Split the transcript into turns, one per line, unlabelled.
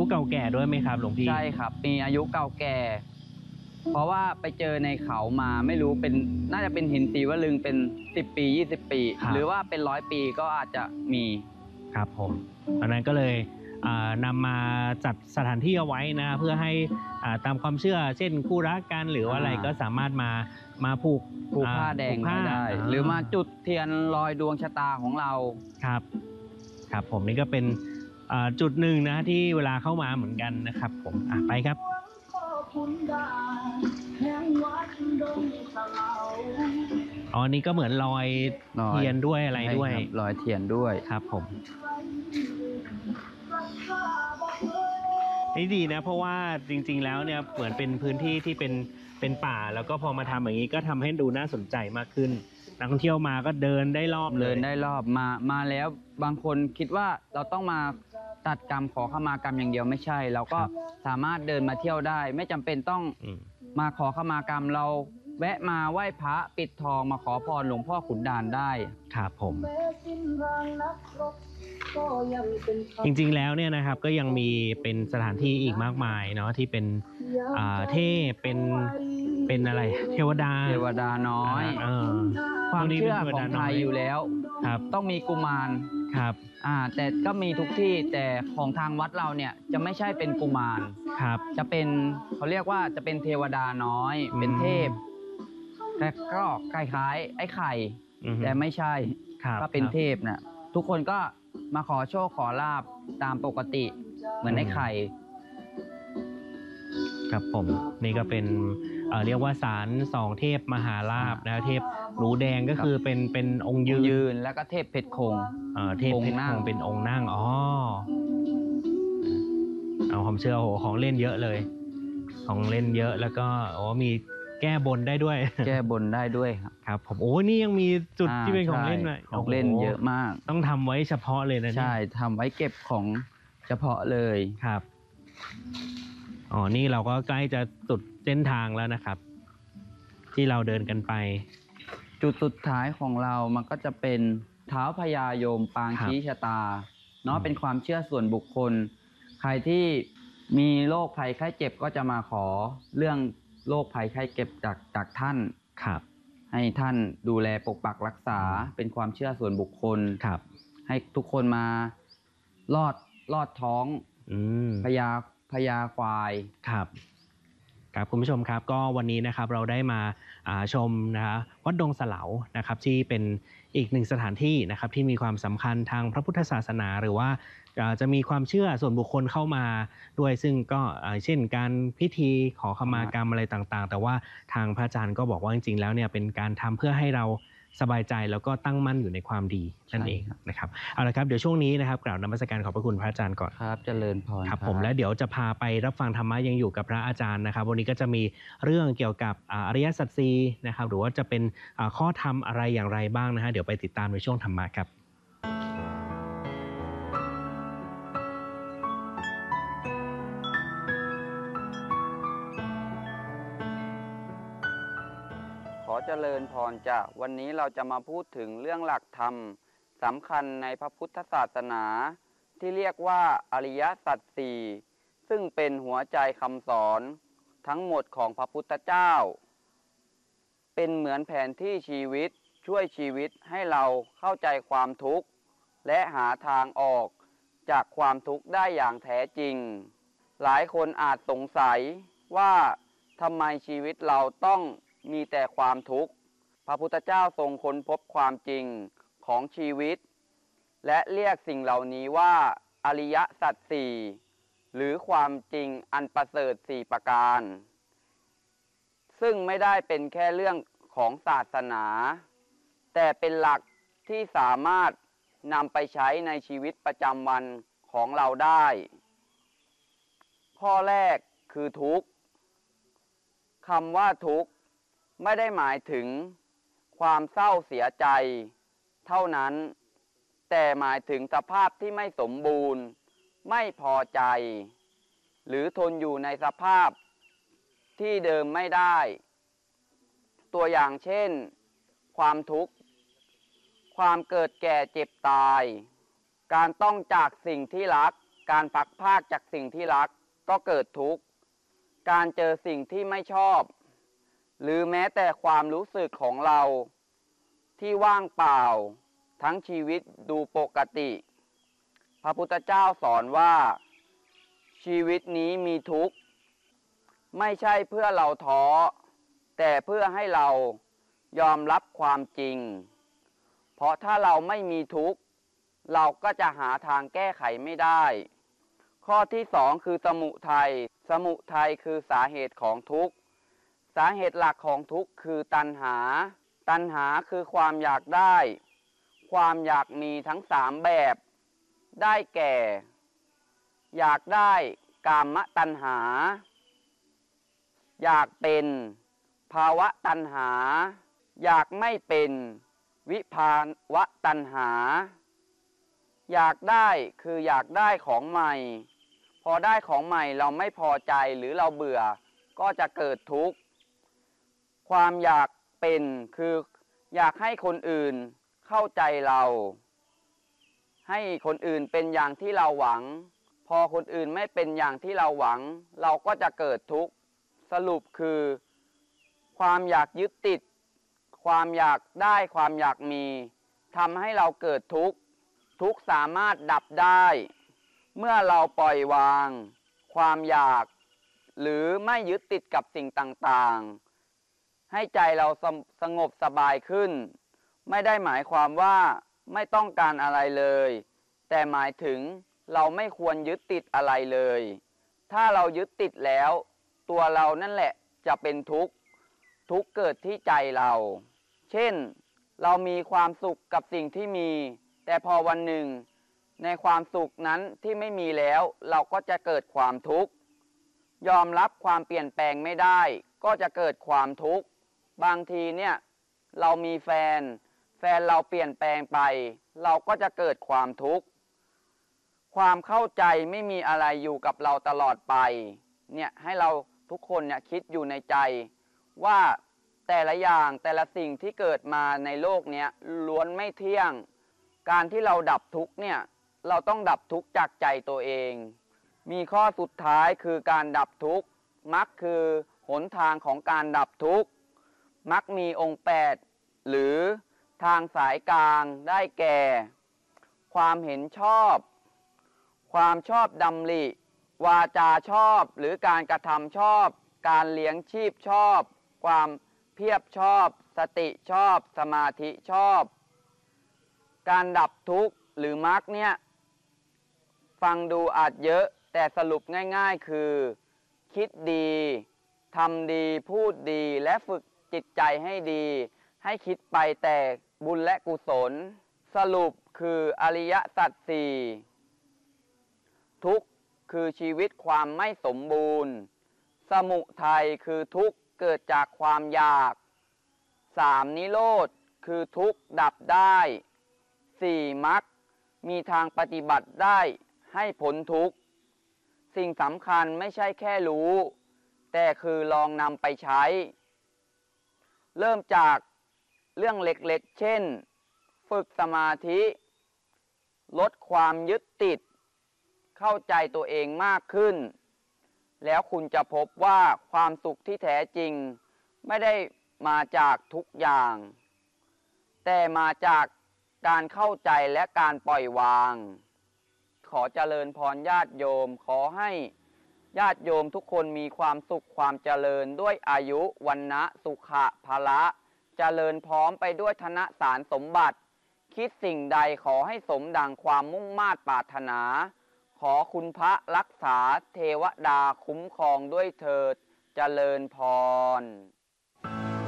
เก่าแก่ด้วยไหมครับหลวงพี่
ใช่ครับมีอายุเก่าแก่เพราะว่าไปเจอในเขามาไม่รู้เป็นน่าจะเป็นหินสีวลึงเป็น10 ปี20 ปีหรือว่าเป็น100 ปีก็อาจจะมี
ครับผมอันนั้นก็เลยนำมาจัดสถานที่เอาไว้นะเพื่อให้ตามความเชื่อเช่นคู่รักกันหรือว่าอะไรก็สามารถมาผูก
ผ้าแดงได้หรือมาจุดเทียนลอยดวงชะตาของเรา
ครับครับผมนี่ก็เป็นจุดหนึ่งนะที่เวลาเข้ามาเหมือนกันนะครับผมไปครับอ๋อนี่ก็เหมือนลอยเทียนด้วยอะไรด้วย
ลอยเทียนด้วย
ครับผมนี่ดีนะเพราะว่าจริงๆแล้วเนี่ยเหมือนเป็นพื้นที่ที่เป็นป่าแล้วก็พอมาทำอย่างนี้ก็ทำให้ดูน่าสนใจมากขึ้นนักท่องเที่ยวมาก็เดินได้รอบเลย
เดินได้รอบมาแล้วบางคนคิดว่าเราต้องมาตัดกรรมขอขมากรรมอย่างเดียวไม่ใช่เราก็สามารถเดินมาเที่ยวได้ไม่จำเป็นต้องมาขอขมากรรมเราแวะมาไหว้พระปิดทองมาขอพรหลวงพ่อขุนด่านได้
ครับผมจริงๆแล้วเนี่ยนะครับก็ยังมีเป็นสถานที่อีกมากมายเนาะที่เป็นเทพเป็นอะไรเทวดา
น้อยความเชื่อของไทยอยู่แล้ว
ครับ
ต้องมีกุมาร
ครับ
แต่ก็มีทุกที่แต่ของทางวัดเราเนี่ยจะไม่ใช่เป็นกุมาร
ครับ
จะเป็นเขาเรียกว่าจะเป็นเทวดาน้อยเป็นเทพแต่ก็คล้ายๆไอ้ไข่แต่ไม่ใช่ก็เป็นเทพน่ะทุกคนก็มาขอโชคขอลาบตามปกติเหมือนไอ้ไข่
ครับผมนี่ก็เป็นเรียกว่าศาล2 เทพมหาลาภนะเทพหนูแดงก็คือเป็นองค์ยืน
แล้วก็เทพเพชรคง
เทพเพชรคงเป็นองค์นั่งเอาความเชื่อโหของเล่นเยอะเลยของเล่นเยอะแล้วก็มีแก้บนได้ด้วย
แก้บนได้ด้วย
ครับผมนี่ยังมีจุดที่เป็นของเล่น
ของเล่นเยอะมาก
ต้องทำไว้เฉพาะเลยนะ
ใช่ทำไว้เก็บของเฉพาะเลย
ครับนี่เราก็ใกล้จะสุดเส้นทางแล้วนะครับที่เราเดินกันไป
จุดสุดท้ายของเรามันก็จะเป็นเท้าพญายมปางชี้ชะตาเนาะเป็นความเชื่อส่วนบุคคลใครที่มีโรคภัยไข้เจ็บก็จะมาขอเรื่องโรคภัยไข้เจ็บจากท่าน
ครับ
ให้ท่านดูแลปกปักรักษาเป็นความเชื่อส่วนบุคคล
ครับ
ให้ทุกคนมาลอดท้องพญาควาย
ครับคุณผู้ชมครับก็วันนี้นะครับเราได้มาชมนะวัดดงสะเหลานะครับที่เป็นอีกหนึ่งสถานที่นะครับที่มีความสำคัญทางพระพุทธศาสนาหรือว่าจะมีความเชื่อส่วนบุคคลเข้ามาด้วยซึ่งก็เช่นการพิธีขอขมากรรมอะไรต่างๆแต่ว่าทางพระอาจารย์ก็บอกว่าจริงๆแล้วเนี่ยเป็นการทำเพื่อให้เราสบายใจแล้วก็ตั้งมั่นอยู่ในความดีนั่นเองนะครับเอาละครับเดี๋ยวช่วงนี้นะครับกล่าวนมัสการขอบพระคุณพระอาจารย์ก่อน
ครับเจริญพร
ครับผมแล้วเดี๋ยวจะพาไปรับฟังธรรมะยังอยู่กับพระอาจารย์นะครับวันนี้ก็จะมีเรื่องเกี่ยวกับอริยสัจสี่นะครับหรือว่าจะเป็นข้อธรรมอะไรอย่างไรบ้างนะฮะเดี๋ยวไปติดตามในช่วงธรรมะครับ
ขอเจริญพรจ้ะวันนี้เราจะมาพูดถึงเรื่องหลักธรรมสำคัญในพระพุทธศาสนาที่เรียกว่าอริยสัจสี่ซึ่งเป็นหัวใจคำสอนทั้งหมดของพระพุทธเจ้าเป็นเหมือนแผนที่ชีวิตช่วยชีวิตให้เราเข้าใจความทุกข์และหาทางออกจากความทุกข์ได้อย่างแท้จริงหลายคนอาจสงสัยว่าทำไมชีวิตเราต้องมีแต่ความทุกข์พระพุทธเจ้าทรงค้นพบความจริงของชีวิตและเรียกสิ่งเหล่านี้ว่าอริยสัจสี่หรือความจริงอันประเสริฐ4 ประการซึ่งไม่ได้เป็นแค่เรื่องของศาสนาแต่เป็นหลักที่สามารถนำไปใช้ในชีวิตประจำวันของเราได้ข้อแรกคือทุกข์คำว่าทุกข์ไม่ได้หมายถึงความเศร้าเสียใจเท่านั้นแต่หมายถึงสภาพที่ไม่สมบูรณ์ไม่พอใจหรือทนอยู่ในสภาพที่เดิมไม่ได้ตัวอย่างเช่นความทุกข์ความเกิดแก่เจ็บตายการต้องจากสิ่งที่รักการพัดพรากจากสิ่งที่รักก็เกิดทุกข์การเจอสิ่งที่ไม่ชอบหรือแม้แต่ความรู้สึกของเราที่ว่างเปล่าทั้งชีวิตดูปกติพระพุทธเจ้าสอนว่าชีวิตนี้มีทุกข์ไม่ใช่เพื่อเราท้อแต่เพื่อให้เรายอมรับความจริงเพราะถ้าเราไม่มีทุกข์เราก็จะหาทางแก้ไขไม่ได้ข้อที่สองคือสมุทัยสมุทัยคือสาเหตุของทุกข์สาเหตุหลักของทุกข์คือตัณหาตัณหาคือความอยากได้ความอยากมีทั้งสามแบบได้แก่อยากได้กามตัณหาอยากเป็นภาวะตัณหาอยากไม่เป็นวิภาวะตัณหาอยากได้คืออยากได้ของใหม่พอได้ของใหม่เราไม่พอใจหรือเราเบื่อก็จะเกิดทุกข์ความอยากเป็นคืออยากให้คนอื่นเข้าใจเราให้คนอื่นเป็นอย่างที่เราหวังพอคนอื่นไม่เป็นอย่างที่เราหวังเราก็จะเกิดทุกข์สรุปคือความอยากยึดติดความอยากได้ความอยากมีทำให้เราเกิดทุกข์ทุกข์สามารถดับได้เมื่อเราปล่อยวางความอยากหรือไม่ยึดติดกับสิ่งต่างๆให้ใจเราสงบสบายขึ้นไม่ได้หมายความว่าไม่ต้องการอะไรเลยแต่หมายถึงเราไม่ควรยึดติดอะไรเลยถ้าเรายึดติดแล้วตัวเรานั่นแหละจะเป็นทุกข์ทุกข์เกิดที่ใจเราเช่นเรามีความสุขกับสิ่งที่มีแต่พอวันหนึ่งในความสุขนั้นที่ไม่มีแล้วเราก็จะเกิดความทุกข์ยอมรับความเปลี่ยนแปลงไม่ได้ก็จะเกิดความทุกข์บางทีเนี่ยเรามีแฟนเราเปลี่ยนแปลงไปเราก็จะเกิดความทุกข์ความเข้าใจไม่มีอะไรอยู่กับเราตลอดไปเนี่ยให้เราทุกคนเนี่ยคิดอยู่ในใจว่าแต่ละอย่างแต่ละสิ่งที่เกิดมาในโลกนี้ล้วนไม่เที่ยงการที่เราดับทุกข์เนี่ยเราต้องดับทุกข์จากใจตัวเองมีข้อสุดท้ายคือการดับทุกข์มรรคคือหนทางของการดับทุกข์มรรคมีองค์8หรือทางสายกลางได้แก่ความเห็นชอบความชอบดำริวาจาชอบหรือการกระทำชอบการเลี้ยงชีพชอบความเพียบชอบสติชอบสมาธิชอบการดับทุกข์หรือมรรคเนี่ยฟังดูอาจเยอะแต่สรุปง่ายๆคือคิดดีทำดีพูดดีและฝึกจิตใจให้ดีให้คิดไปแต่บุญและกุศลสรุปคืออริยสัจสี่ทุกข์คือชีวิตความไม่สมบูรณ์สมุทัยคือทุกข์เกิดจากความอยาก3นิโรธคือทุกข์ดับได้4มรรคมีทางปฏิบัติได้ให้พ้นทุกข์สิ่งสำคัญไม่ใช่แค่รู้แต่คือลองนำไปใช้เริ่มจากเรื่องเล็กๆเช่นฝึกสมาธิลดความยึดติดเข้าใจตัวเองมากขึ้นแล้วคุณจะพบว่าความสุขที่แท้จริงไม่ได้มาจากทุกอย่างแต่มาจากการเข้าใจและการปล่อยวางขอเจริญพรญาติโยมขอให้ญาติโยมทุกคนมีความสุขความเจริญด้วยอายุวรรณะสุขะภละเจริญพร้อมไปด้วยธนสารสมบัติคิดสิ่งใดขอให้สมดังความมุ่งมา่ปรารถนาขอคุณพระรักษาเทวดาคุ้มครองด้วยเถิดเจริญพร